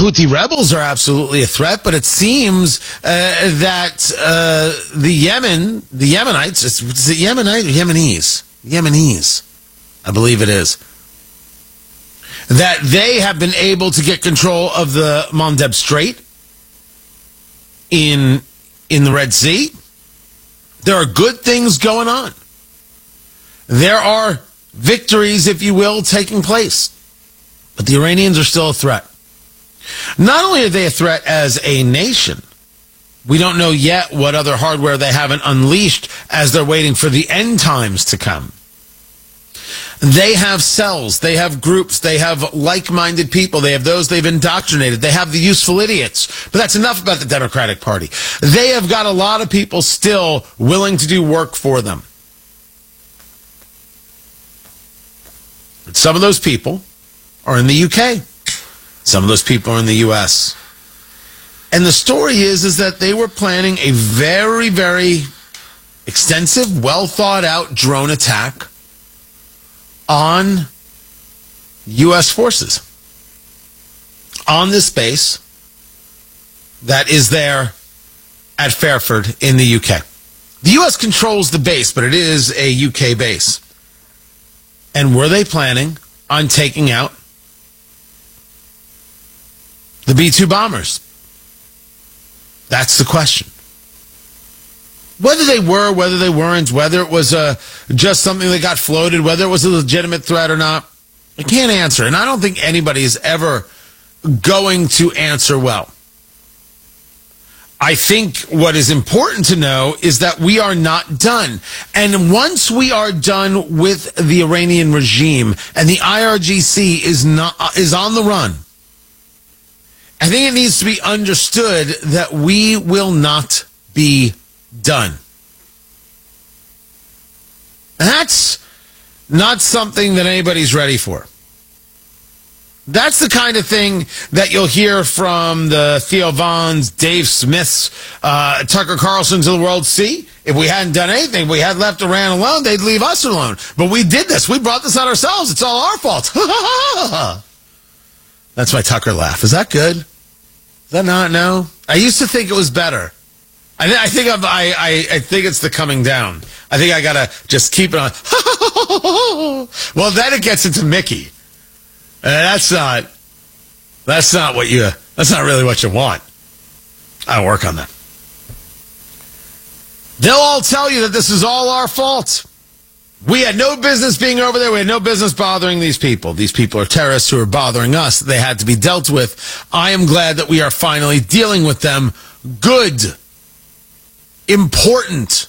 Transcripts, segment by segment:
Houthi rebels are absolutely a threat, but it seems that the Yemenites, is it Yemenite or Yemenis, I believe it is, that they have been able to get control of the Mandeb Strait in the Red Sea. There are good things going on. There are victories, if you will, taking place. But the Iranians are still a threat. Not only are they a threat as a nation, we don't know yet what other hardware they haven't unleashed as they're waiting for the end times to come. They have cells, they have groups, they have like-minded people, they have those they've indoctrinated, they have the useful idiots. But that's enough about the Democratic Party. They have got a lot of people still willing to do work for them. But some of those people are in the UK. Some of those people are in the US. And the story is that they were planning a very, very extensive, well-thought-out drone attack on U.S. forces on this base that is there at Fairford in the UK. The U.S. controls the base, but it is a UK base. And were they planning on taking out the B-2 bombers? That's the question. Whether they were, whether they weren't, whether it was just something that got floated, whether it was a legitimate threat or not, I can't answer. And I don't think anybody is ever going to answer well. I think what is important to know is that we are not done. And once we are done with the Iranian regime and the IRGC is on the run, I think it needs to be understood that we will not be done. That's not something that anybody's ready for. That's the kind of thing that you'll hear from the Theo Vons, Dave Smiths, Tucker Carlsons of the world. See, if we hadn't done anything, if we had left Iran alone, they'd leave us alone. But we did this. We brought this on ourselves. It's all our fault. That's my Tucker laugh. Is that good? Is that not? No? I used to think it was better. I think it's the coming down. I think I gotta just keep it on. Well, then it gets into Mickey. That's not really what you want. I'll work on that. They'll all tell you that this is all our fault. We had no business being over there. We had no business bothering these people. These people are terrorists who are bothering us. They had to be dealt with. I am glad that we are finally dealing with them. Good. Important.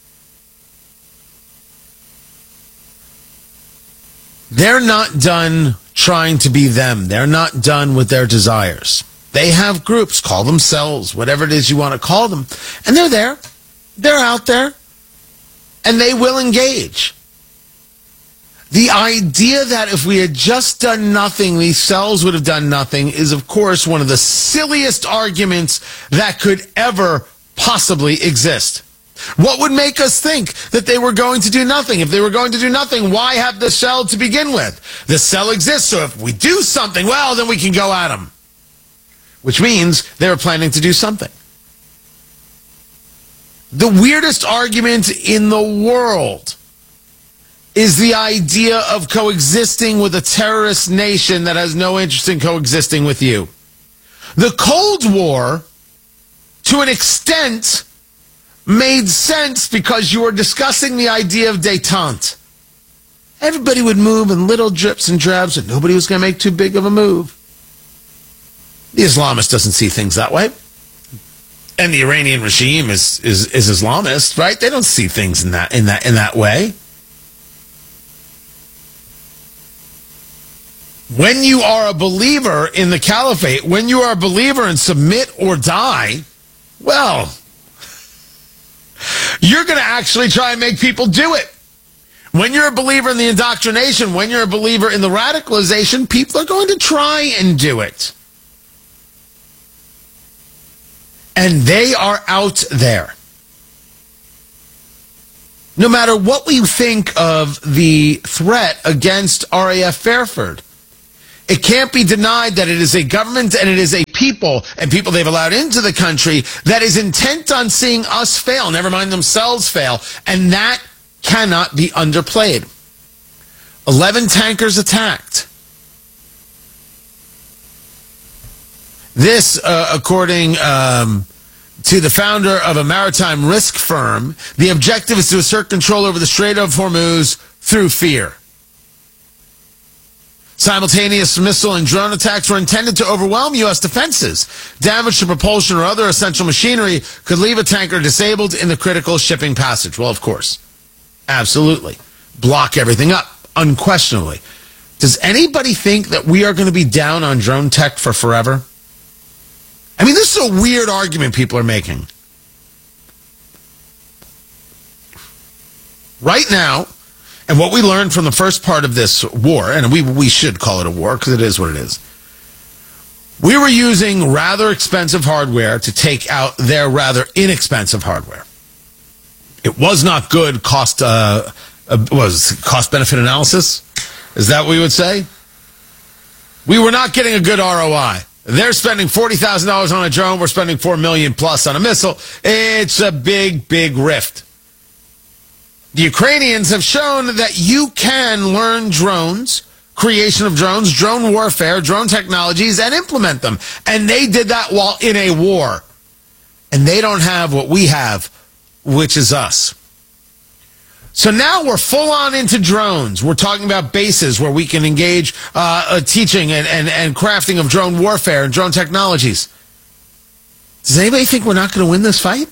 They're not done trying to be them. They're not done with their desires. They have groups, call them cells, whatever it is you want to call them. And they're there. They're out there. And they will engage. The idea that if we had just done nothing, these cells would have done nothing is, of course, one of the silliest arguments that could ever possibly exist. What would make us think that they were going to do nothing? If they were going to do nothing, why have the cell to begin with? The cell exists, so if we do something, well, then we can go at them. Which means they were planning to do something. The weirdest argument in the world is the idea of coexisting with a terrorist nation that has no interest in coexisting with you. The Cold War, to an extent, made sense because you were discussing the idea of détente. Everybody would move in little drips and drabs and nobody was going to make too big of a move. The Islamist doesn't see things that way. And the Iranian regime is Islamist, right? They don't see things in that way. When you are a believer in the caliphate, when you are a believer in submit or die, well, you're going to actually try and make people do it. When you're a believer in the indoctrination, when you're a believer in the radicalization, people are going to try and do it. And they are out there. No matter what we think of the threat against RAF Fairford, it can't be denied that it is a government and it is a people and people they've allowed into the country that is intent on seeing us fail, never mind themselves fail, and that cannot be underplayed. 11 tankers attacked. This, according to the founder of a maritime risk firm, the objective is to assert control over the Strait of Hormuz through fear. Simultaneous missile and drone attacks were intended to overwhelm U.S. defenses. Damage to propulsion or other essential machinery could leave a tanker disabled in the critical shipping passage. Well, of course. Absolutely. Block everything up, unquestionably. Does anybody think that we are going to be down on drone tech for forever? I mean, this is a weird argument people are making. Right now, and what we learned from the first part of this war, and we should call it a war because it is what it is, we were using rather expensive hardware to take out their rather inexpensive hardware. It was not good cost-benefit analysis. Is that what we would say? We were not getting a good ROI. They're spending $40,000 on a drone. We're spending $4 million plus on a missile. It's a big, big rift. The Ukrainians have shown that you can learn drones, creation of drones, drone warfare, drone technologies, and implement them. And they did that while in a war. And they don't have what we have, which is us. So now we're full on into drones. We're talking about bases where we can engage teaching and crafting of drone warfare and drone technologies. Does anybody think we're not going to win this fight?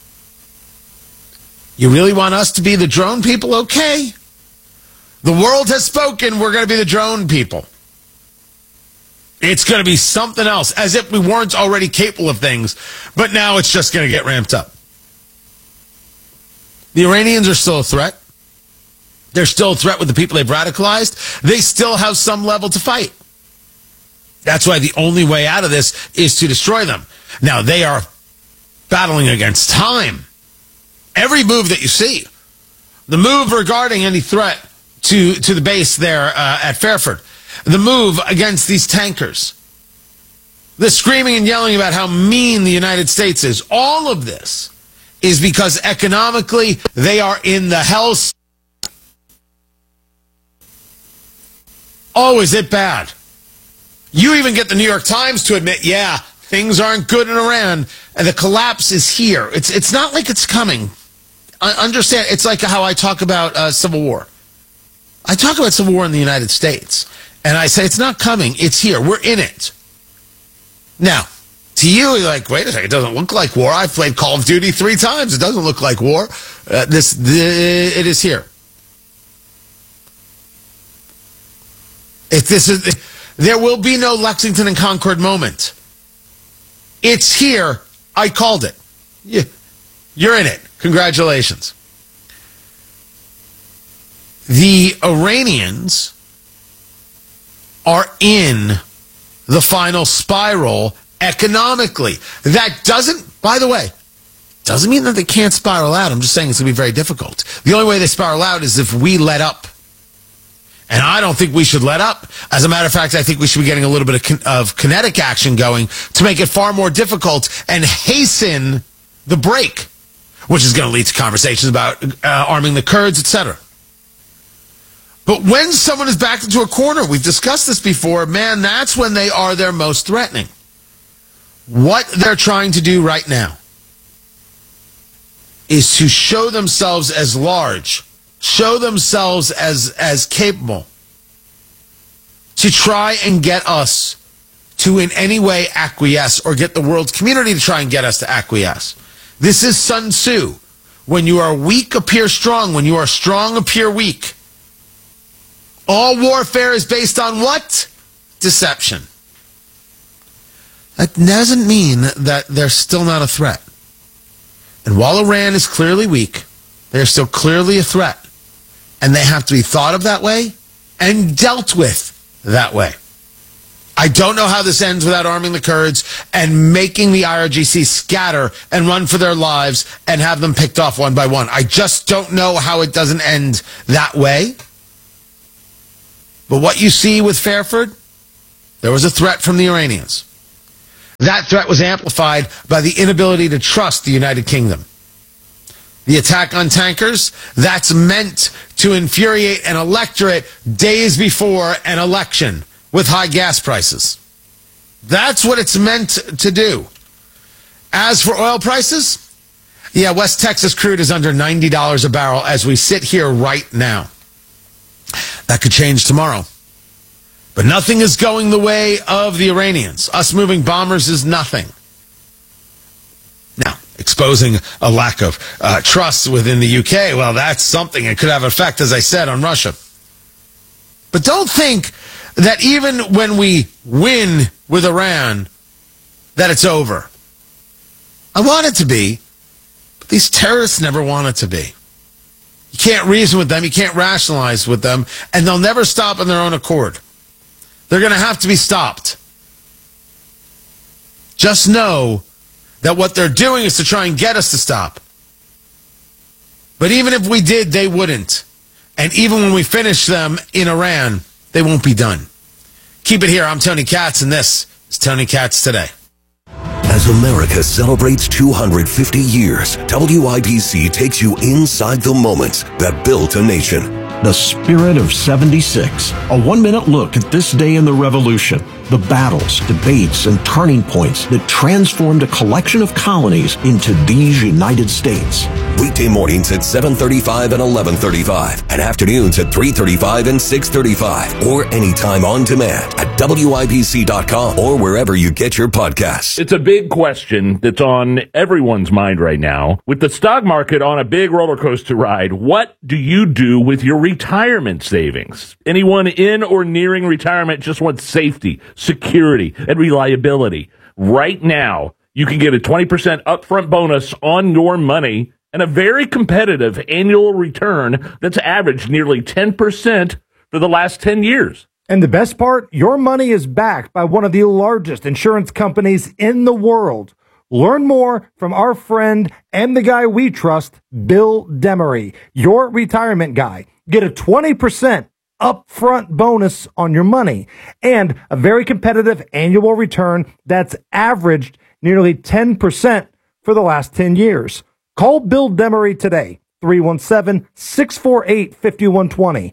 You really want us to be the drone people? Okay. The world has spoken. We're going to be the drone people. It's going to be something else, as if we weren't already capable of things, but now it's just going to get ramped up. The Iranians are still a threat. They're still a threat with the people they've radicalized. They still have some level to fight. That's why the only way out of this is to destroy them. Now, they are battling against time. Every move that you see, the move regarding any threat to the base there at Fairford, the move against these tankers, the screaming and yelling about how mean the United States is, all of this is because economically they are in the hell. Oh, is it bad? You even get the New York Times to admit, yeah, things aren't good in Iran, and the collapse is here. It's not like it's coming. Understand, it's like how I talk about Civil War. I talk about Civil War in the United States, and I say it's not coming, it's here. We're in it. Now, to you, you're like, wait a second, it doesn't look like war. I've played Call of Duty 3 times. It doesn't look like war. It is here. There will be no Lexington and Concord moment. It's here. I called it. You're in it. Congratulations. The Iranians are in the final spiral economically. That doesn't, by the way, doesn't mean that they can't spiral out. I'm just saying it's going to be very difficult. The only way they spiral out is if we let up. And I don't think we should let up. As a matter of fact, I think we should be getting a little bit of kinetic action going to make it far more difficult and hasten the break, which is going to lead to conversations about arming the Kurds, etc. But when someone is backed into a corner, we've discussed this before, man, that's when they are their most threatening. What they're trying to do right now is to show themselves as large, show themselves as capable, to try and get us to in any way acquiesce, or get the world community to try and get us to acquiesce. This is Sun Tzu. When you are weak, appear strong. When you are strong, appear weak. All warfare is based on what? Deception. That doesn't mean that they're still not a threat. And while Iran is clearly weak, they're still clearly a threat. And they have to be thought of that way and dealt with that way. I don't know how this ends without arming the Kurds and making the IRGC scatter and run for their lives and have them picked off one by one. I just don't know how it doesn't end that way. But what you see with Fairford, there was a threat from the Iranians. That threat was amplified by the inability to trust the United Kingdom. The attack on tankers, that's meant to infuriate an electorate days before an election with high gas prices. That's what it's meant to do. As for oil prices, yeah, West Texas crude is under $90 a barrel as we sit here right now. That could change tomorrow. But nothing is going the way of the Iranians. Us moving bombers is nothing. Now, exposing a lack of trust within the UK, well, that's something. It could have an effect, as I said, on Russia. But don't think that even when we win with Iran, that it's over. I want it to be, but these terrorists never want it to be. You can't reason with them, you can't rationalize with them, and they'll never stop on their own accord. They're going to have to be stopped. Just know that what they're doing is to try and get us to stop. But even if we did, they wouldn't. And even when we finish them in Iran, they won't be done. Keep it here. I'm Tony Katz, and this is Tony Katz Today. As America celebrates 250 years, WIBC takes you inside the moments that built a nation. The Spirit of 76. A 1-minute look at this day in the Revolution. The battles, debates, and turning points that transformed a collection of colonies into these United States. Weekday mornings at 7:35 and 11:35, and afternoons at 3:35 and 6:35, or anytime on demand at WIBC.com or wherever you get your podcasts. It's a big question that's on everyone's mind right now. With the stock market on a big roller coaster ride, what do you do with your retirement savings? Anyone in or nearing retirement just wants safety, security, and reliability. Right now, you can get a 20% upfront bonus on your money and a very competitive annual return that's averaged nearly 10% for the last 10 years. And the best part, your money is backed by one of the largest insurance companies in the world. Learn more from our friend and the guy we trust, Bill Demery, your retirement guy. Get a 20% upfront bonus on your money and a very competitive annual return that's averaged nearly 10% for the last 10 years. Call Bill Demery today, 317-648-5120,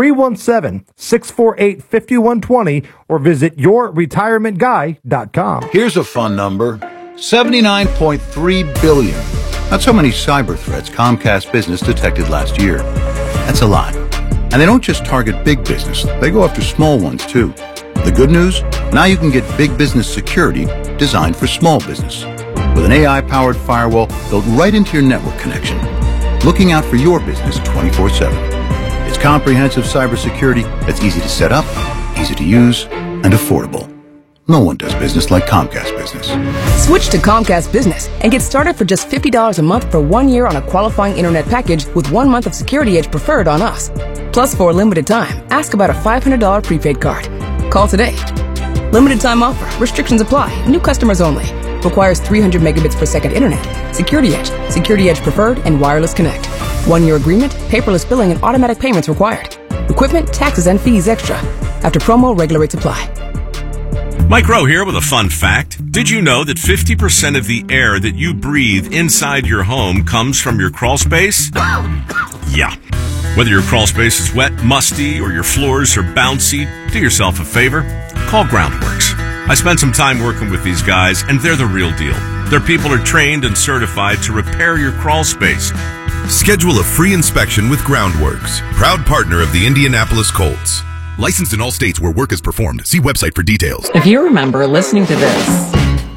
317-648-5120, or visit yourretirementguy.com. Here's a fun number, 79.3 billion. That's how many cyber threats Comcast Business detected last year. That's a lot. And they don't just target big business, they go after small ones too. The good news? Now you can get big business security designed for small business. With an AI-powered firewall built right into your network connection, looking out for your business 24/7. It's comprehensive cybersecurity that's easy to set up, easy to use, and affordable. No one does business like Comcast Business. Switch to Comcast Business and get started for just $50 a month for 1 year on a qualifying internet package with 1 month of Security Edge Preferred on us. Plus, for a limited time, ask about a $500 prepaid card. Call today. Limited time offer. Restrictions apply. New customers only. Requires 300 megabits per second internet. Security Edge, Security Edge Preferred, and Wireless Connect. 1 year agreement, paperless billing, and automatic payments required. Equipment, taxes, and fees extra. After promo, regular rates apply. Mike Rowe here with a fun fact. Did you know that 50% of the air that you breathe inside your home comes from your crawl space? Yeah. Whether your crawl space is wet, musty, or your floors are bouncy, do yourself a favor. Call Groundworks. I spent some time working with these guys, and they're the real deal. Their people are trained and certified to repair your crawl space. Schedule a free inspection with Groundworks, proud partner of the Indianapolis Colts. Licensed in all states where work is performed. See website for details. If you remember listening to this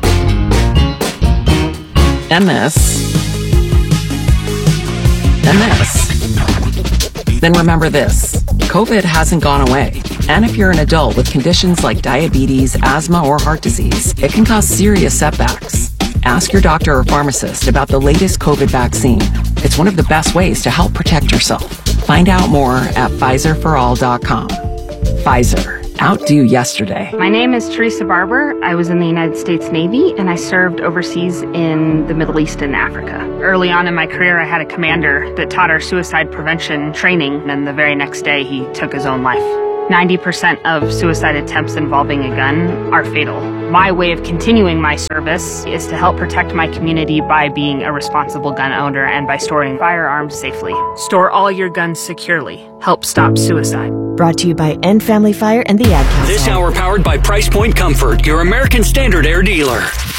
and this and this, then remember this. COVID hasn't gone away. And if you're an adult with conditions like diabetes, asthma, or heart disease, it can cause serious setbacks. Ask your doctor or pharmacist about the latest COVID vaccine. It's one of the best ways to help protect yourself. Find out more at PfizerForAll.com. Pfizer. Outdo yesterday. My name is Teresa Barber. I was in the United States Navy and I served overseas in the Middle East and Africa. Early on in my career, I had a commander that taught our suicide prevention training, and the very next day he took his own life. 90% of suicide attempts involving a gun are fatal. My way of continuing my service is to help protect my community by being a responsible gun owner and by storing firearms safely. Store all your guns securely. Help stop suicide. Brought to you by End Family Fire and the Ad Council. This hour powered by Price Point Comfort, your American Standard Air dealer.